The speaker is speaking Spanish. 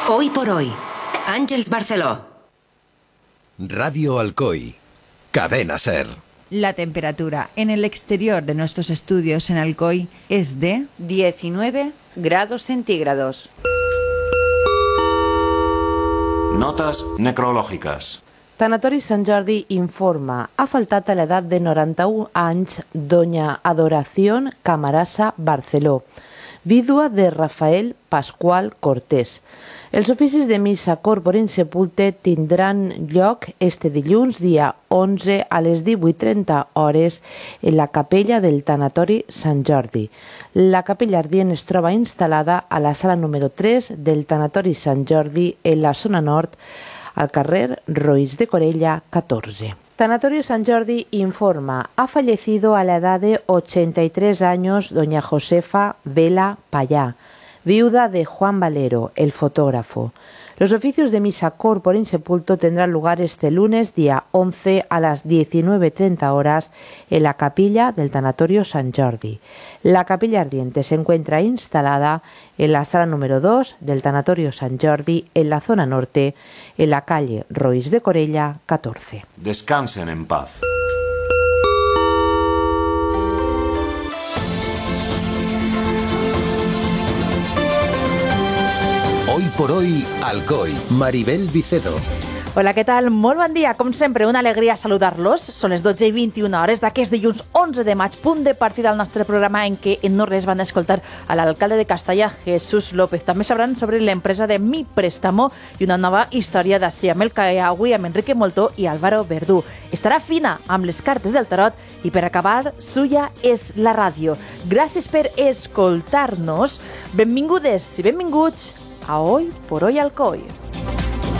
Hoy por hoy, Àngels Barceló. Radio Alcoy, Cadena Ser. La temperatura en el exterior de nuestros estudios en Alcoy es de 19 grados centígrados. Notas necrològiques. Tanatori Sant Jordi informa. Ha faltat a l'edat de 91 anys doña Adoración Camarasa Barceló, vídua de Rafael Pascual Cortés. Els oficis de missa corpore sepulte tindran lloc este dilluns, dia 11, a les 18:30 hores, en la capella del Tanatori Sant Jordi. La capella ardient es troba instal·lada a la sala número 3 del Tanatori Sant Jordi, en la zona nord, al carrer Roís de Corella 14. Tanatorio San Jordi informa. Ha fallecido a la edad de 83 años doña Josefa Vela Payá, viuda de Juan Valero, el fotógrafo. Los oficios de misa corpore insepulto tendrán lugar este lunes, día 11, a las 19:30 horas, en la capilla del Tanatorio San Jordi. La capilla ardiente se encuentra instalada en la sala número 2 del Tanatorio San Jordi, en la zona norte, en la calle Roís de Corella 14. Descansen en paz. Hoy por hoy, Alcoy, Maribel Vicedo. Hola, què tal? Molt bon dia. Com sempre, una alegria saludar-los. Són les 12:21 hores d'aquest dilluns 11 de maig, punt de partida del nostre programa en què en no res van escoltar a l'alcalde de Castalla, Jesús López. També sabran sobre l'empresa de Mi Préstamo i una nova història de Siamel Cayahui amb Enrique Moltó i Álvaro Verdú. Estarà fina amb les cartes del tarot i per acabar, suya és la ràdio. Gràcies per escoltar-nos. Benvingudes i benvinguts a Hoy por Hoy Alcoy.